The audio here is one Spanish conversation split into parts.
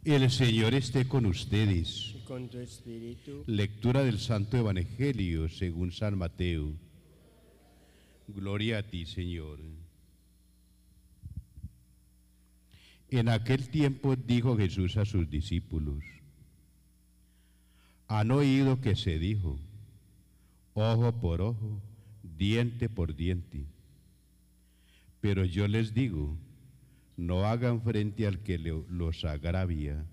El Señor esté con ustedes. Y con tu espíritu. Lectura del Santo Evangelio según San Mateo. Gloria a ti, Señor. En aquel tiempo dijo Jesús a sus discípulos: han oído que se dijo, ojo por ojo, diente por diente. Pero yo les digo, no hagan frente al que los agravia.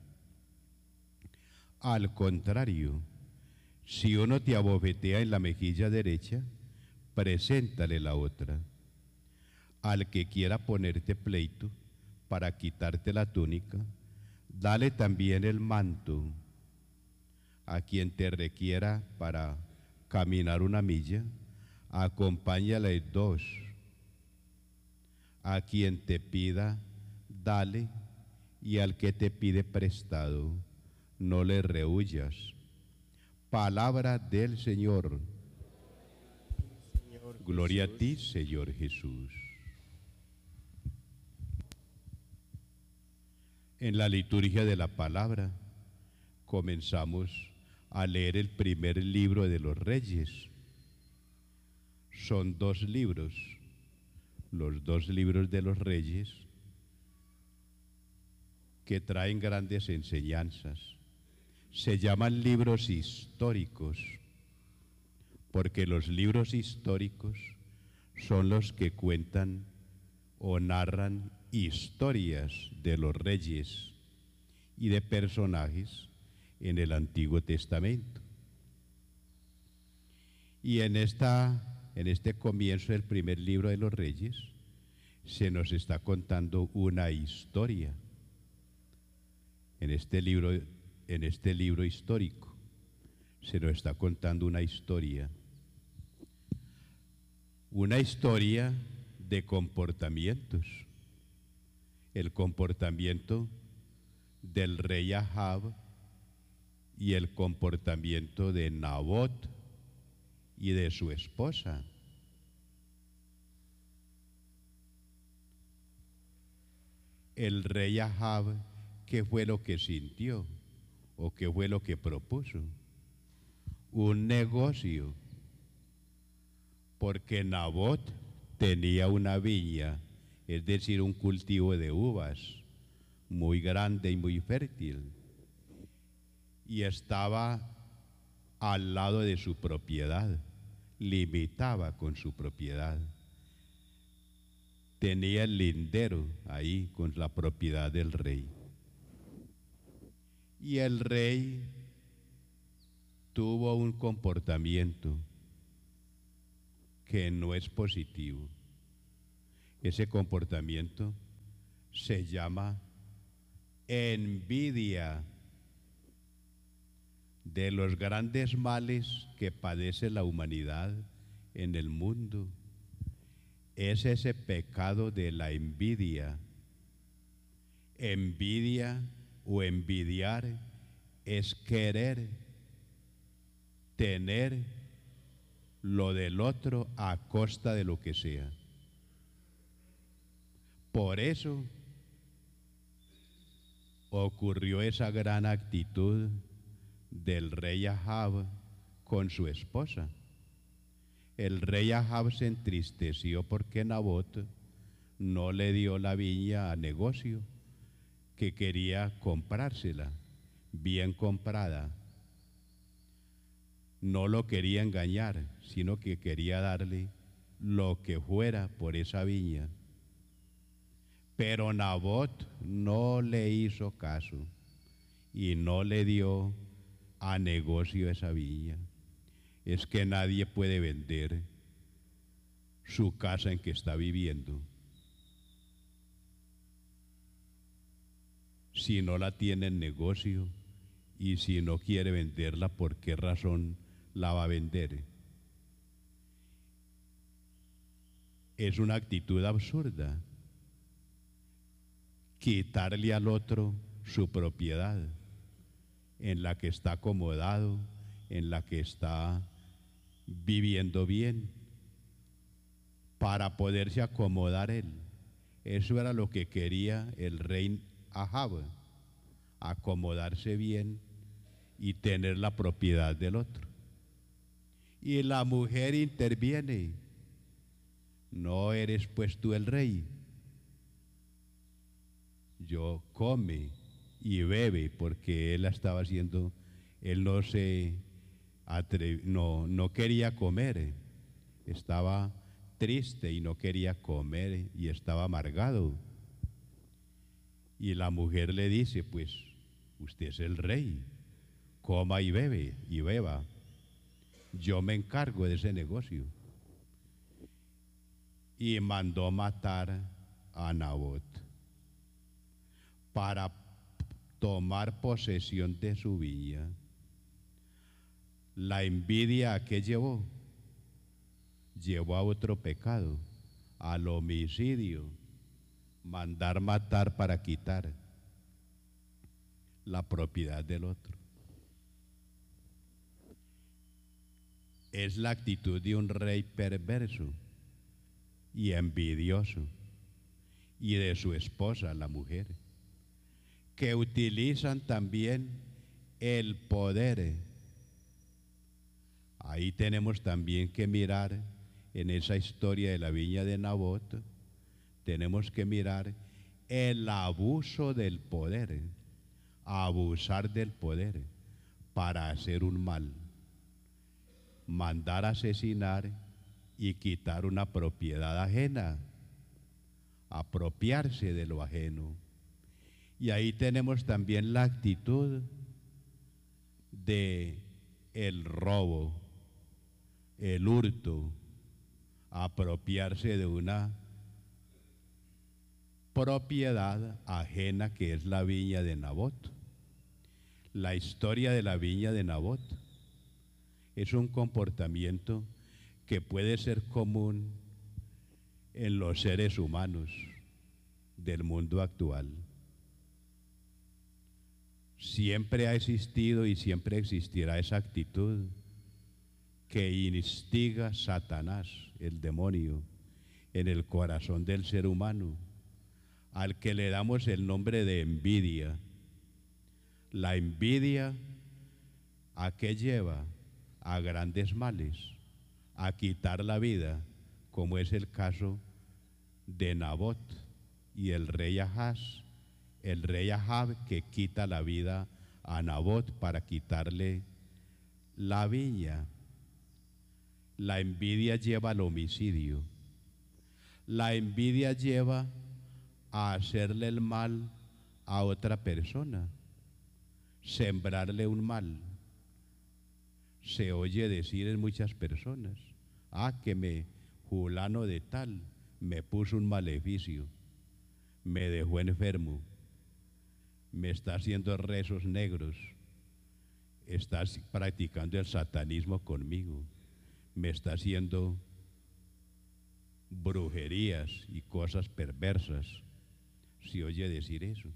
Al contrario, si uno te abofetea en la mejilla derecha, preséntale la otra. Al que quiera ponerte pleito para quitarte la túnica, dale también el manto. A quien te requiera para caminar una milla, acompáñale 2. A quien te pida, dale, y al que te pide prestado, no le rehuyas. Palabra del Señor. Señor Gloria Jesús. a ti, Señor Jesús. En la liturgia de la palabra comenzamos a leer el primer libro de los Reyes. Son 2 libros, los 2 libros de los Reyes, que traen grandes enseñanzas. Se llaman libros históricos, porque los libros históricos son los que cuentan o narran historias de los reyes y de personajes en el Antiguo Testamento. Y en este comienzo del primer libro de los Reyes se nos está contando una historia. En este libro histórico se nos está contando una historia de comportamientos. El comportamiento del rey Ahab y el comportamiento de Nabot y de su esposa. El rey Ahab, ¿qué fue lo que sintió o qué fue lo que propuso? Un negocio, porque Nabot tenía una viña, es decir, un cultivo de uvas muy grande y muy fértil, y estaba al lado de su propiedad, limitaba con su propiedad. Tenía el lindero ahí con la propiedad del rey. Y el rey tuvo un comportamiento que no es positivo. Ese comportamiento se llama envidia. De los grandes males que padece la humanidad en el mundo es ese pecado de la envidia. Envidia o envidiar es querer tener lo del otro a costa de lo que sea. Por eso ocurrió esa gran actitud del rey Ahab con su esposa. El rey Ahab se entristeció porque Nabot no le dio la viña a negocio, que quería comprársela, bien comprada. No lo quería engañar, sino que quería darle lo que fuera por esa viña. Pero Nabot no le hizo caso y no le dio a negocio esa viña. Es que nadie puede vender su casa en que está viviendo si no la tiene en negocio, y si no quiere venderla, ¿por qué razón la va a vender? Es una actitud absurda quitarle al otro su propiedad en la que está acomodado, en la que está viviendo bien, para poderse acomodar él. Eso era lo que quería el rey Ahab. acomodarse bien y tener la propiedad del otro. Y la mujer interviene. No eres pues tú el rey. Yo come y bebe, porque él estaba haciendo, él no quería comer, estaba triste y no quería comer y estaba amargado. Y la mujer le dice, pues usted es el rey, coma y bebe y beba, yo me encargo de ese negocio. Y mandó matar a Nabot para tomar posesión de su viña. La envidia, ¿a qué llevó? Llevó a otro pecado, al homicidio, mandar matar para quitar la propiedad del otro. Es la actitud de un rey perverso y envidioso, y de su esposa, la mujer, que utilizan también el poder. Ahí tenemos también que mirar en esa historia de la viña de Nabot, tenemos que mirar el abuso del poder, abusar del poder para hacer un mal, mandar asesinar y quitar una propiedad ajena, apropiarse de lo ajeno. Y ahí tenemos también la actitud de el robo, el hurto, apropiarse de una propiedad ajena que es la viña de Nabot. La historia de la viña de Nabot es un comportamiento que puede ser común en los seres humanos del mundo actual. Siempre ha existido y siempre existirá esa actitud que instiga Satanás, el demonio, en el corazón del ser humano, al que le damos el nombre de envidia. La envidia, ¿a qué lleva? A grandes males, a quitar la vida, como es el caso de Nabot y el rey Ahab, que quita la vida a Nabot para quitarle la viña. La envidia lleva al homicidio. La envidia lleva a hacerle el mal a otra persona, sembrarle un mal. Se oye decir en muchas personas, que fulano de tal me puso un maleficio, me dejó enfermo, me está haciendo rezos negros, está practicando el satanismo conmigo, me está haciendo brujerías y cosas perversas. Se oye decir eso.